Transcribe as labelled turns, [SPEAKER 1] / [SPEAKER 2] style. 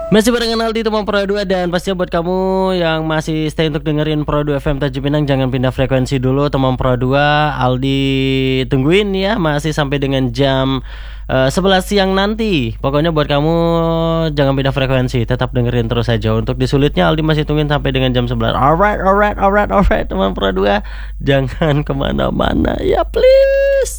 [SPEAKER 1] Masih barengan Aldi teman Pro 2, dan pastinya buat kamu yang masih stay untuk dengerin Pro 2 FM Tanjung Pinang, jangan pindah frekuensi dulu teman Pro 2. Aldi tungguin ya, masih sampai dengan jam 11 siang nanti. Pokoknya buat kamu jangan pindah frekuensi, tetap dengerin terus aja. Untuk disulitnya Aldi masih tungguin sampai dengan jam 11. Alright teman Pro 2, jangan kemana-mana ya please.